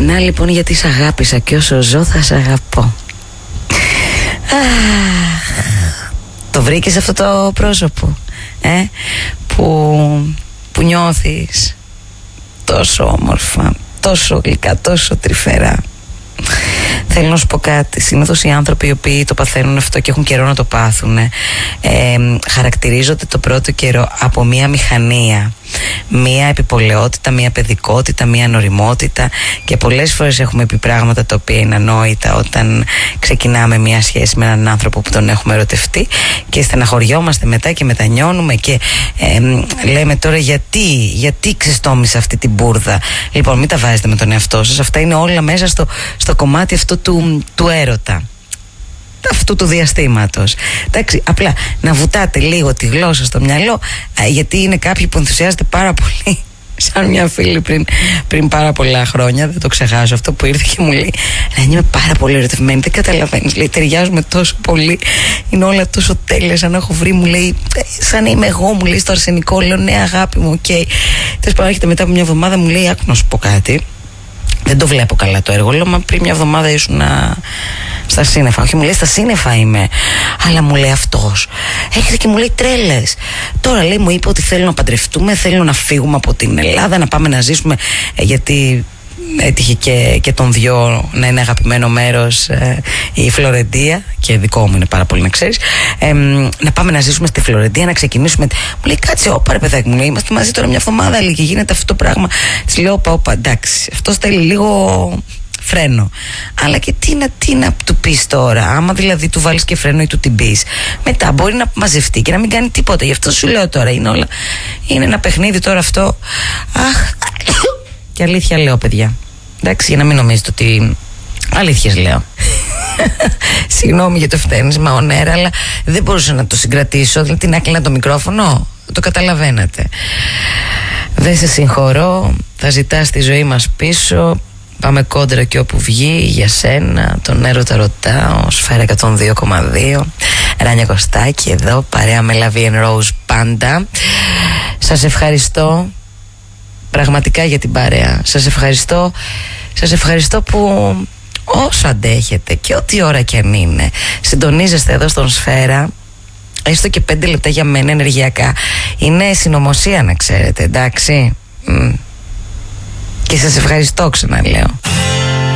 Να λοιπόν, γιατί σ' αγάπησα και όσο ζω θα σ' αγαπώ. Το βρήκες αυτό το πρόσωπο που νιώθεις τόσο όμορφα, τόσο γλυκά, τόσο τρυφερά. Θέλω να σου πω κάτι. Συνήθως οι άνθρωποι οι οποίοι το παθαίνουν αυτό και έχουν καιρό να το πάθουν, χαρακτηρίζονται το πρώτο καιρό από μία μηχανία, μία επιπολαιότητα, μία παιδικότητα, μία νωριμότητα, και πολλές φορές έχουμε πει πράγματα τα οποία είναι ανόητα όταν ξεκινάμε μία σχέση με έναν άνθρωπο που τον έχουμε ερωτευτεί, και στεναχωριόμαστε μετά και μετανιώνουμε και λέμε τώρα γιατί ξεστόμησα αυτή την μπουρδα. Λοιπόν, μην τα βάζετε με τον εαυτό σας. Αυτά είναι όλα μέσα στο κομμάτι αυτό του έρωτα, αυτού του διαστήματος. Εντάξει, απλά να βουτάτε λίγο τη γλώσσα στο μυαλό, γιατί είναι κάποιοι που ενθουσιάζεται πάρα πολύ. Σαν μια φίλη πριν πάρα πολλά χρόνια, δεν το ξεχάσω αυτό, που ήρθε και μου λέει: να είμαι πάρα πολύ ερωτευμένη, δεν καταλαβαίνεις, λέει, ταιριάζουμε τόσο πολύ, είναι όλα τόσο τέλεια, σαν να έχω βρει, μου λέει, σαν να είμαι εγώ, μου λέει, στο αρσενικό. Λέω: ναι αγάπη μου, οκ. Τέλος πάντων, έρχεται μετά από μια εβδομάδα, μου λέει: άκου να σου πω κάτι, δεν το βλέπω καλά το έργο. Λέω: μα πριν μια εβδομάδα ήσουν στα σύννεφα. Όχι, μου λέει, στα σύννεφα είμαι. Αλλά μου λέει αυτός, έρχεται και μου λέει τρέλες. Τώρα, λέει, μου είπε ότι θέλω να παντρευτούμε, θέλω να φύγουμε από την Ελλάδα, να πάμε να ζήσουμε, γιατί έτυχε και των δυο να είναι αγαπημένο μέρος η Φλωρεντία, και δικό μου είναι πάρα πολύ, να ξέρεις, να πάμε να ζήσουμε στη Φλωρεντία, να ξεκινήσουμε. Μου λέει: κάτσε, όπα ρε παιδάκι, μου λέει, είμαστε μαζί τώρα μια εβδομάδα, λέει, και γίνεται αυτό το πράγμα. Της λέω: όπα, εντάξει, αυτό θέλει λίγο φρένο. Αλλά και τι να του πεις τώρα, άμα δηλαδή του βάλεις και φρένο ή του την πεις, μετά μπορεί να μαζευτεί και να μην κάνει τίποτα. Γι' αυτό σου λέω τώρα, είναι ένα παιχνίδι τώρα αυτό. Αχ, και αλήθεια λέω, παιδιά. Εντάξει, για να μην νομίζετε ότι αλήθειες λέω. Συγγνώμη για το φταίνισμα on air, αλλά δεν μπορούσα να το συγκρατήσω. Δηλαδή, την άκλεινα το μικρόφωνο, το καταλαβαίνετε. Δεν σε συγχωρώ, θα ζητάς τη ζωή μας πίσω. Πάμε κόντρα και όπου βγει για σένα. Τον έρωτα ρωτάω. Σφαίρα 102,2. Ράνια Κωστάκη εδώ, παρέα με La Vie en Rose πάντα. Σας ευχαριστώ πραγματικά για την παρέα. Σας ευχαριστώ που όσο αντέχετε και ό,τι ώρα κι αν είναι, συντονίζεστε εδώ στον Σφαίρα. Έστω και 5 λεπτά για μένα ενεργειακά είναι συνωμοσία, να ξέρετε, εντάξει. Και σας ευχαριστώ, ξαναλέω.